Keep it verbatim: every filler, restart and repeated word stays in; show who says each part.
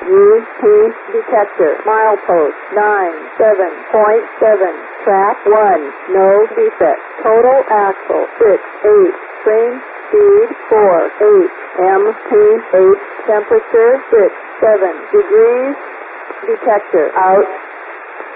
Speaker 1: U P detector. Milepost nine seven point seven. Track one. No defect. Total axle six eight. Train speed four eight. M P eight. Temperature six seven degrees. Detector out.